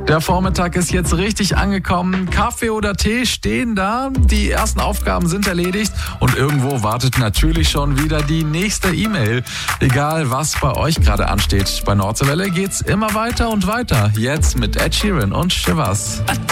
Der Vormittag ist jetzt richtig angekommen. Kaffee oder Tee stehen da. Die ersten Aufgaben sind erledigt und irgendwo wartet natürlich schon wieder die nächste E-Mail. Egal, was bei euch gerade ansteht. Bei Nordsee Welle geht's immer weiter und weiter. Jetzt mit Ed Sheeran und Shivers.